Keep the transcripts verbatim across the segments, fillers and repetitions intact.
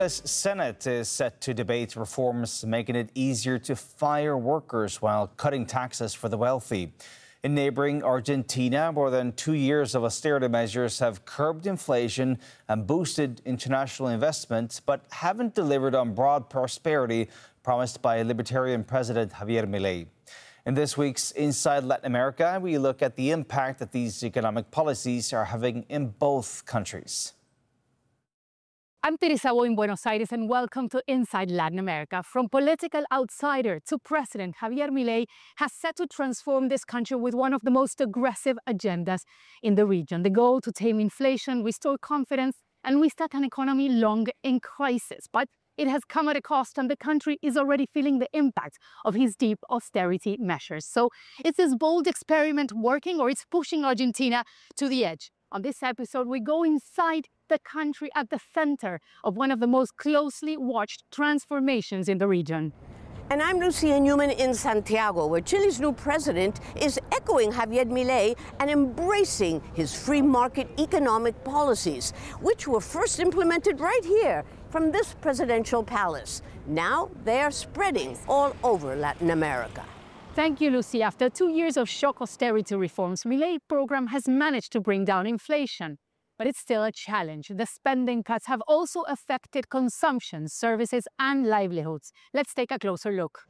The Senate is set to debate reforms making it easier to fire workers while cutting taxes for the wealthy. In neighboring Argentina, more than two years of austerity measures have curbed inflation and boosted international investment, but haven't delivered on broad prosperity promised by Libertarian President Javier Milei. In this week's Inside Latin America, we look at the impact that these economic policies are having in both countries. I'm Teresa Vo in Buenos Aires, and welcome to Inside Latin America. From political outsider to President Javier Milei has set to transform this country with one of the most aggressive agendas in the region. The goal to tame inflation, restore confidence, and restart an economy long in crisis. But it has come at a cost, and the country is already feeling the impact of his deep austerity measures. So is this bold experiment working, or it's pushing Argentina to the edge? On this episode, we go inside the country at the center of one of the most closely watched transformations in the region. And I'm Lucia Newman in Santiago, where Chile's new president is echoing Javier Milei and embracing his free market economic policies, which were first implemented right here from this presidential palace. Now they are spreading all over Latin America. Thank you, Lucy. After two years of shock austerity reforms, Milei's program has managed to bring down inflation. But it's still a challenge. The spending cuts have also affected consumption, services, and livelihoods. Let's take a closer look.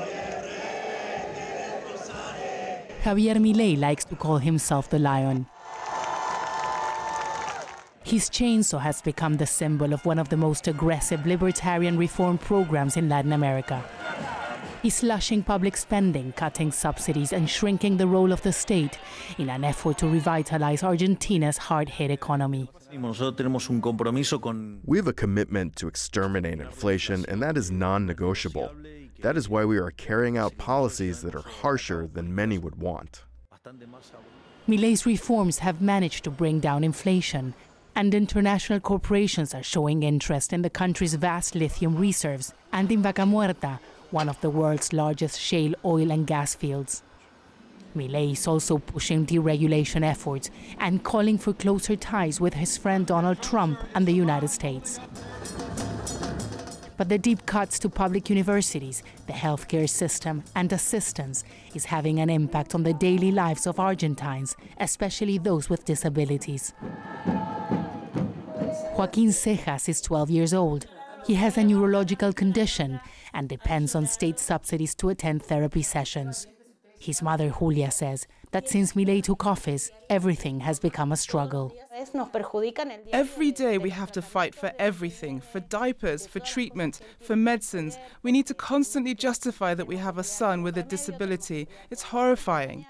Javier Milei likes to call himself the lion. His chainsaw has become the symbol of one of the most aggressive libertarian reform programs in Latin America. He's slashing public spending, cutting subsidies, and shrinking the role of the state in an effort to revitalize Argentina's hard-hit economy. We have a commitment to exterminate inflation, and that is non-negotiable. That is why we are carrying out policies that are harsher than many would want. Milei's reforms have managed to bring down inflation, and international corporations are showing interest in the country's vast lithium reserves and in Vaca Muerta, one of the world's largest shale oil and gas fields. Milei is also pushing deregulation efforts and calling for closer ties with his friend Donald Trump and the United States. But the deep cuts to public universities, the healthcare system, and assistance is having an impact on the daily lives of Argentines, especially those with disabilities. Joaquin Cejas is twelve years old. He has a neurological condition and depends on state subsidies to attend therapy sessions. His mother, Julia, says that since Milei took office, everything has become a struggle. Every day we have to fight for everything, for diapers, for treatment, for medicines. We need to constantly justify that we have a son with a disability. It's horrifying.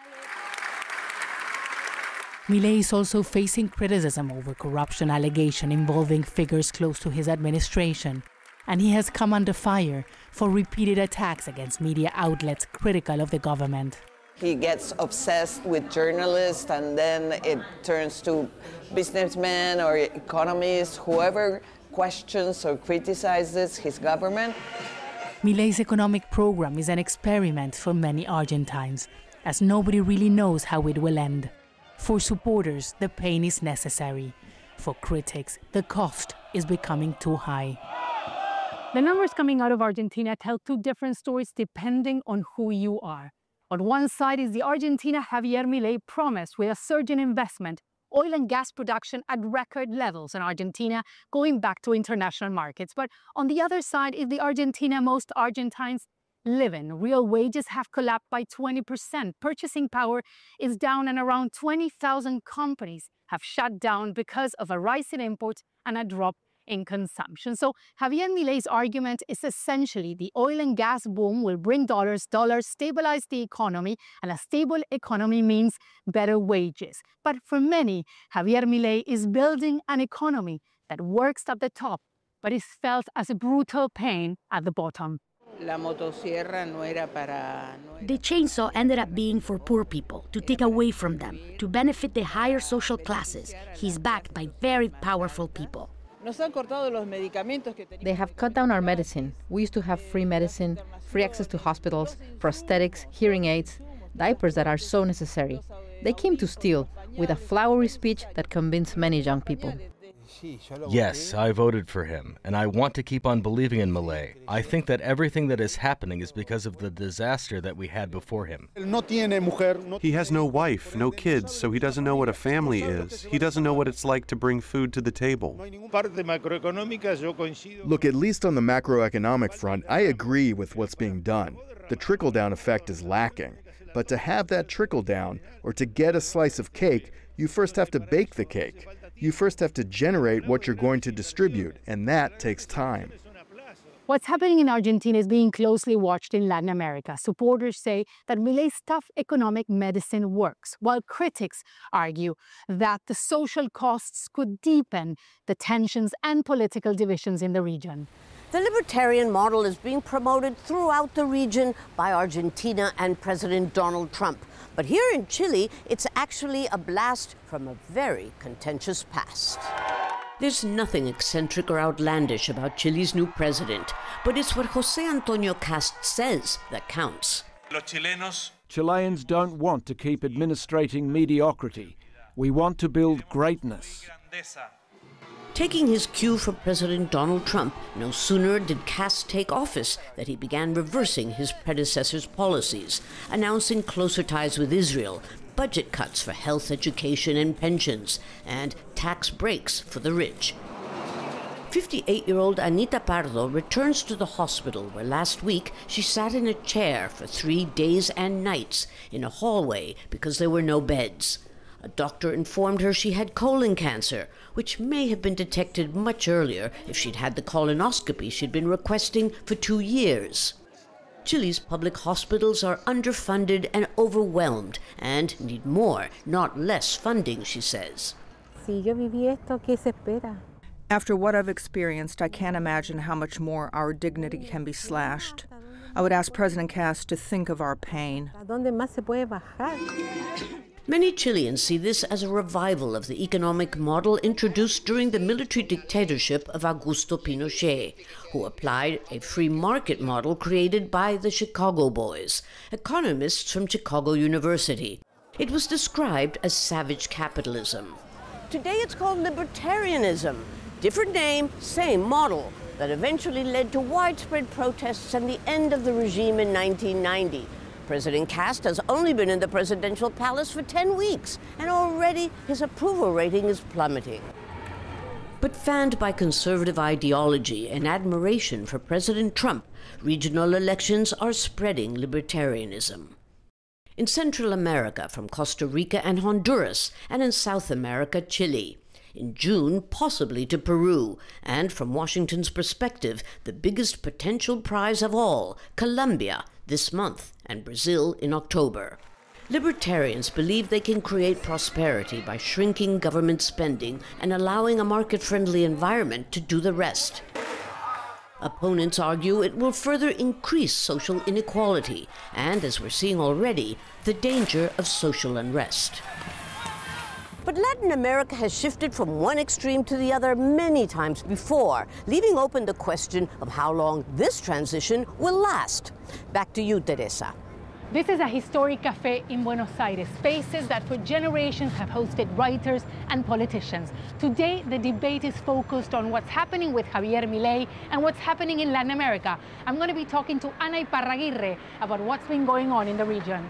Milei is also facing criticism over corruption allegations involving figures close to his administration, and he has come under fire for repeated attacks against media outlets critical of the government. He gets obsessed with journalists, and then it turns to businessmen or economists, whoever questions or criticizes his government. Milei's economic program is an experiment for many Argentines, as nobody really knows how it will end. For supporters, the pain is necessary. For critics, the cost is becoming too high. The numbers coming out of Argentina tell two different stories depending on who you are. On one side is the Argentina Javier Milei promise with a surge in investment, oil and gas production at record levels in Argentina, going back to international markets. But on the other side is the Argentina most Argentines live in. Real wages have collapsed by twenty percent. Purchasing power is down, and around twenty thousand companies have shut down because of a rise in imports and a drop in consumption. So Javier Milei's argument is essentially the oil and gas boom will bring dollars, dollars stabilize the economy, and a stable economy means better wages. But for many, Javier Milei is building an economy that works at the top, but is felt as a brutal pain at the bottom. The chainsaw ended up being for poor people, to take away from them, to benefit the higher social classes. He's backed by very powerful people. They have cut down our medicine. We used to have free medicine, free access to hospitals, prosthetics, hearing aids, diapers that are so necessary. They came to steal, with a flowery speech that convinced many young people. Yes, I voted for him, and I want to keep on believing in Milei. I think that everything that is happening is because of the disaster that we had before him. He has no wife, no kids, so he doesn't know what a family is. He doesn't know what it's like to bring food to the table. Look, at least on the macroeconomic front, I agree with what's being done. The trickle-down effect is lacking. But to have that trickle-down, or to get a slice of cake, you first have to bake the cake. You first have to generate what you're going to distribute, and that takes time. What's happening in Argentina is being closely watched in Latin America. Supporters say that Milei's tough economic medicine works, while critics argue that the social costs could deepen the tensions and political divisions in the region. The libertarian model is being promoted throughout the region by Argentina and President Donald Trump. But here in Chile, it's actually a blast from a very contentious past. There's nothing eccentric or outlandish about Chile's new president, but it's what José Antonio Cast says that counts. Chileans don't want to keep administrating mediocrity. We want to build greatness. Taking his cue from President Donald Trump, no sooner did Cast take office than he began reversing his predecessor's policies, announcing closer ties with Israel, budget cuts for health, education, and pensions, and tax breaks for the rich. fifty-eight-year-old Anita Pardo returns to the hospital where last week she sat in a chair for three days and nights in a hallway because there were no beds. A doctor informed her she had colon cancer, which may have been detected much earlier if she'd had the colonoscopy she'd been requesting for two years. Chile's public hospitals are underfunded and overwhelmed and need more, not less funding, she says. After what I've experienced, I can't imagine how much more our dignity can be slashed. I would ask President Cast to think of our pain. Many Chileans see this as a revival of the economic model introduced during the military dictatorship of Augusto Pinochet, who applied a free market model created by the Chicago Boys, economists from Chicago University. It was described as savage capitalism. Today it's called libertarianism. Different name, same model, that eventually led to widespread protests and the end of the regime in nineteen ninety. President Cast has only been in the presidential palace for ten weeks, and already his approval rating is plummeting. But fanned by conservative ideology and admiration for President Trump, regional elections are spreading libertarianism. In Central America, from Costa Rica and Honduras, and in South America, Chile. In June, possibly to Peru, and from Washington's perspective, the biggest potential prize of all, Colombia, this month, and Brazil in October. Libertarians believe they can create prosperity by shrinking government spending and allowing a market-friendly environment to do the rest. Opponents argue it will further increase social inequality and, as we're seeing already, the danger of social unrest. But Latin America has shifted from one extreme to the other many times before, leaving open the question of how long this transition will last. Back to you, Teresa. This is a historic cafe in Buenos Aires, spaces that for generations have hosted writers and politicians. Today, the debate is focused on what's happening with Javier Milei and what's happening in Latin America. I'm going to be talking to Ana Iparraguirre about what's been going on in the region.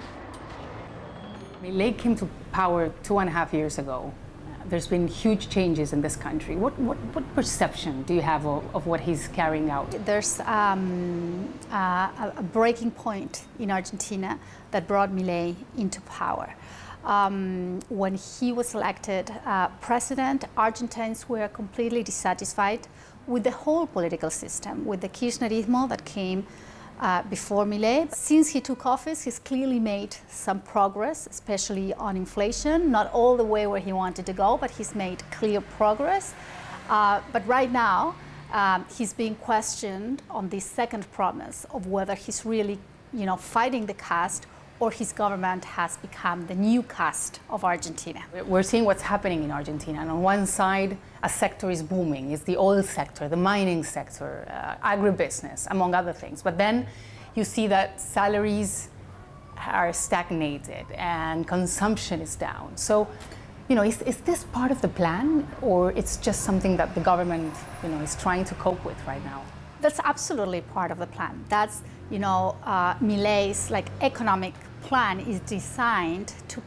Milei came to power two and a half years ago. There's been huge changes in this country. What, what, what perception do you have of, of what he's carrying out? There's um, uh, a breaking point in Argentina that brought Milei into power. Um, when he was elected uh, president, Argentines were completely dissatisfied with the whole political system, with the Kirchnerismo that came Uh, before Milei. Since he took office, he's clearly made some progress, especially on inflation. Not all the way where he wanted to go, but he's made clear progress. Uh, but right now, um, he's being questioned on the second promise of whether he's really, you know, fighting the caste or his government has become the new caste of Argentina. We're seeing what's happening in Argentina. And on one side, a sector is booming. It's the oil sector, the mining sector, uh, agribusiness, among other things. But then you see that salaries are stagnated and consumption is down. So You know, is, is this part of the plan, or it's just something that the government, you know, is trying to cope with right now? That's absolutely part of the plan. That's, you know, uh, Milei's like economic plan is designed to